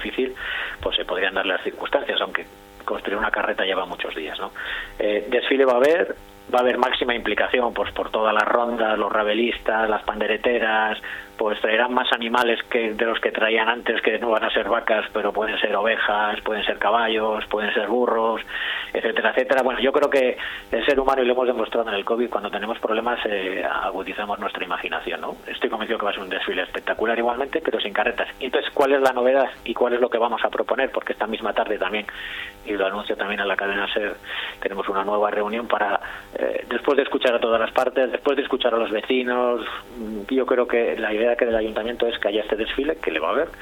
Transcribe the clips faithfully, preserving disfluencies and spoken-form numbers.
difícil, pues se podrían dar las circunstancias, aunque construir una carreta lleva muchos días, ¿no? Eh, desfile va a haber, va a haber máxima implicación pues por todas las rondas, los rabelistas, las pandereteras, pues traerán más animales que de los que traían antes, que no van a ser vacas, pero pueden ser ovejas, pueden ser caballos, pueden ser burros, etcétera, etcétera. Bueno, yo creo que el ser humano, y lo hemos demostrado en el COVID, cuando tenemos problemas eh, agudizamos nuestra imaginación, ¿no? Estoy convencido que va a ser un desfile espectacular igualmente, pero sin carretas. Y entonces, ¿cuál es la novedad y cuál es lo que vamos a proponer? Porque esta misma tarde también, y lo anuncio también a la cadena SER, tenemos una nueva reunión para, eh, después de escuchar a todas las partes, después de escuchar a los vecinos, yo creo que la idea que del ayuntamiento es que haya este desfile, que le va a haber,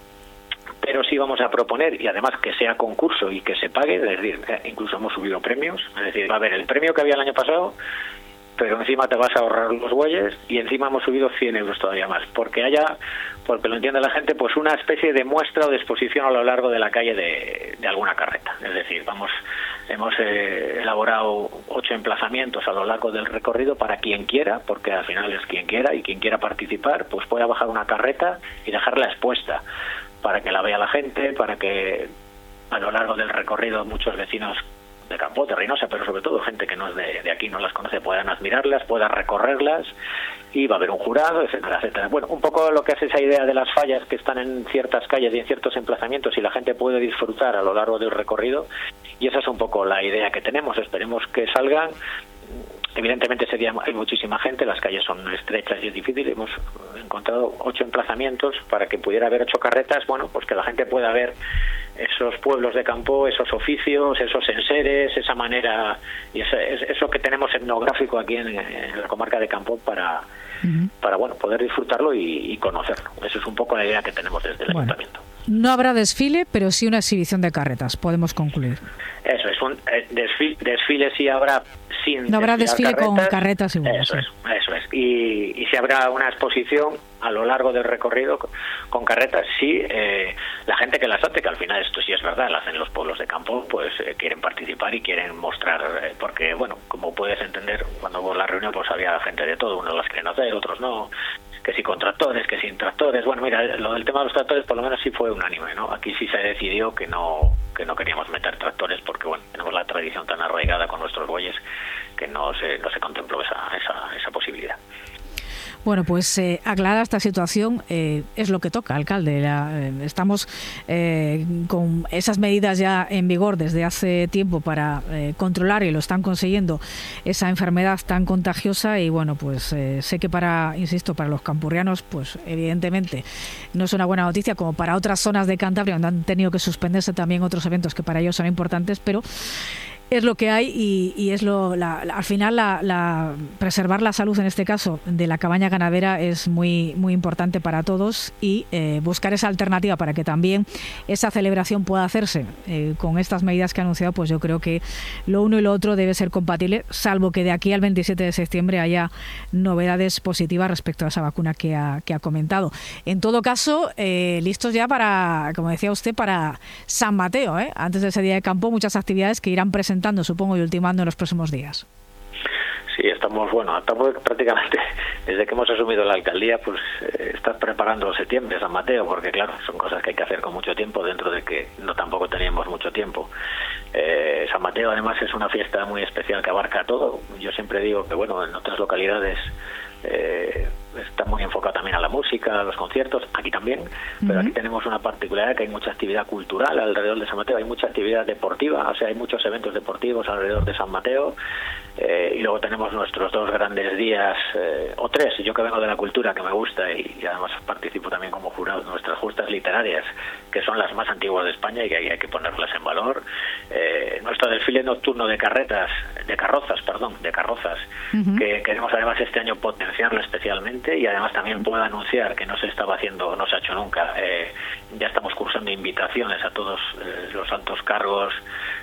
pero sí vamos a proponer, y además que sea concurso y que se pague, es decir, incluso hemos subido premios, es decir, va a haber el premio que había el año pasado, pero encima te vas a ahorrar los bueyes, y encima hemos subido cien euros todavía más, porque haya, porque lo entiende la gente, pues una especie de muestra o de exposición a lo largo de la calle de, de alguna carreta. Es decir, vamos, hemos eh, elaborado ocho emplazamientos a lo largo del recorrido para quien quiera, porque al final es quien quiera, y quien quiera participar, pues pueda bajar una carreta y dejarla expuesta, para que la vea la gente, para que a lo largo del recorrido muchos vecinos de Campo, de Reynosa, pero sobre todo gente que no es de, de aquí, no las conoce, puedan admirarlas, puedan recorrerlas, y va a haber un jurado, etcétera, etcétera. Bueno, un poco lo que hace esa idea de las fallas que están en ciertas calles y en ciertos emplazamientos, y la gente puede disfrutar a lo largo del recorrido, y esa es un poco la idea que tenemos. Esperemos que salgan. Evidentemente ese día hay muchísima gente, las calles son estrechas y es difícil. Hemos encontrado ocho emplazamientos para que pudiera haber ocho carretas, bueno, pues que la gente pueda ver esos pueblos de campo, esos oficios, esos enseres, esa manera, y eso, eso que tenemos etnográfico aquí en, en la comarca de Campo para, uh-huh. para bueno, poder disfrutarlo y, y conocerlo. Eso es un poco la idea que tenemos desde el bueno, ayuntamiento. No habrá desfile, pero sí una exhibición de carretas, podemos concluir. Eso es, un eh, desfile, desfile sí habrá sin no habrá desfile carretas, con carretas igual. Eso sí. es, eso es. Y, y si habrá una exposición a lo largo del recorrido con, con carretas, sí, eh, la gente que las hace, que al final esto sí es verdad, las hacen los pueblos de campo, pues eh, quieren participar y quieren mostrar, eh, porque bueno, como puedes entender, cuando hubo la reunión pues había gente de todo, unos las quieren hacer, otros no, que si con tractores, que sin tractores. Bueno, mira, lo del tema de los tractores por lo menos sí fue unánime, ¿no? Aquí sí se decidió que no que no queríamos meter tractores porque, bueno, tenemos la tradición tan arraigada con nuestros bueyes que no se no se contempló esa esa, esa posibilidad. Bueno, pues eh, aclarada esta situación, eh, es lo que toca, alcalde. La, eh, estamos eh, con esas medidas ya en vigor desde hace tiempo para eh, controlar, y lo están consiguiendo, esa enfermedad tan contagiosa. Y bueno, pues eh, sé que para, insisto, para los campurrianos, pues evidentemente no es una buena noticia, como para otras zonas de Cantabria, donde han tenido que suspenderse también otros eventos que para ellos son importantes, pero es lo que hay, y, y es lo la, la, al final la, la preservar la salud, en este caso de la cabaña ganadera, es muy muy importante para todos, y eh, buscar esa alternativa para que también esa celebración pueda hacerse eh, con estas medidas que ha anunciado. Pues yo creo que lo uno y lo otro debe ser compatible, salvo que de aquí al veintisiete de septiembre haya novedades positivas respecto a esa vacuna que ha, que ha comentado. En todo caso, eh, listos ya para, como decía usted, para San Mateo, ¿eh? Antes de ese día de campo, muchas actividades que irán presentando, supongo, y ultimando en los próximos días. Sí, estamos, bueno, estamos prácticamente, desde que hemos asumido la alcaldía, pues eh, estás preparando septiembre, San Mateo, porque claro, son cosas que hay que hacer con mucho tiempo, dentro de que no tampoco teníamos mucho tiempo. Eh, San Mateo además es una fiesta muy especial que abarca todo. Yo siempre digo que, bueno, en otras localidades eh, está muy enfocado también a la música, a los conciertos, aquí también, pero uh-huh. aquí tenemos una particularidad, que hay mucha actividad cultural alrededor de San Mateo, hay mucha actividad deportiva, o sea, hay muchos eventos deportivos alrededor de San Mateo, eh, y luego tenemos nuestros dos grandes días, eh, o tres, yo que vengo de la cultura, que me gusta, y, y además participo también como jurado, nuestras justas literarias, que son las más antiguas de España y que hay, hay que ponerlas en valor, eh, nuestro desfile nocturno de carretas, de carrozas, perdón, de carrozas, uh-huh. que queremos además este año potenciarlo especialmente, y además también puedo anunciar que no se estaba haciendo, no se ha hecho nunca, eh, ya estamos cursando invitaciones a todos eh, los altos cargos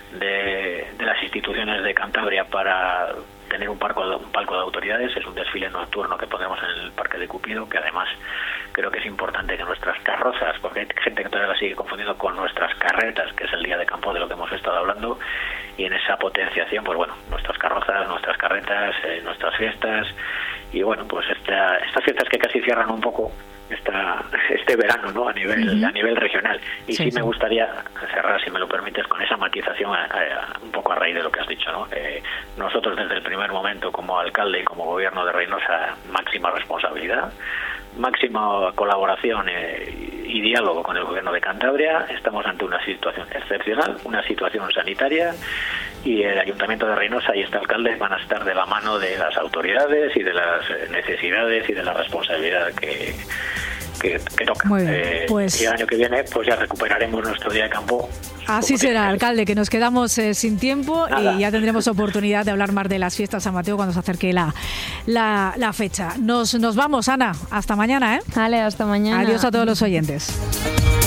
de, de las instituciones de Cantabria para tener un palco, un palco de autoridades. Es un desfile nocturno que pondremos en el Parque de Cupido, que además creo que es importante que nuestras carrozas, porque hay gente que todavía la sigue confundiendo con nuestras carretas, que es el día de campo de lo que hemos estado hablando, y en esa potenciación, pues bueno, nuestras carrozas, nuestras carretas, eh, nuestras fiestas, y bueno, pues esta, estas fiestas que casi cierran un poco este esta, este verano, ¿no? A nivel, uh-huh. a nivel regional. Y sí, sí, sí me gustaría cerrar, si me lo permites, con esa matización a, a, un poco a raíz de lo que has dicho, ¿no? Eh, nosotros desde el primer momento, como alcalde y como gobierno de Reynosa, máxima responsabilidad, máxima colaboración eh, y diálogo con el gobierno de Cantabria. Estamos ante una situación excepcional, una situación sanitaria, y el Ayuntamiento de Reynosa y este alcalde van a estar de la mano de las autoridades y de las necesidades y de la responsabilidad que, que, que toca. Muy bien, eh, pues... Y el año que viene pues ya recuperaremos nuestro día de campo. Así será, alcalde, que nos quedamos eh, sin tiempo. Nada. Y ya tendremos oportunidad de hablar más de las fiestas San Mateo cuando se acerque la, la, la fecha. Nos, nos vamos, Ana. Hasta mañana, ¿eh? Vale, hasta mañana. Adiós a todos los oyentes.